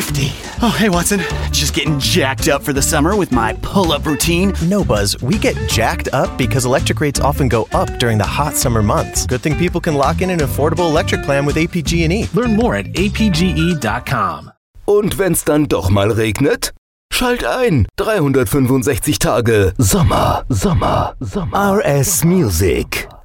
nifty. Oh, hey, Watson. Just getting jacked up for the summer with my pull-up routine. No, Buzz, we get jacked up because electric rates often go up during the hot summer months. Good thing people can lock in an affordable electric plan with APG&E. Learn more at apge.com. Und wenn's dann doch mal regnet? Schalt ein. 365 Tage Sommer, Sommer, Sommer. RS Music.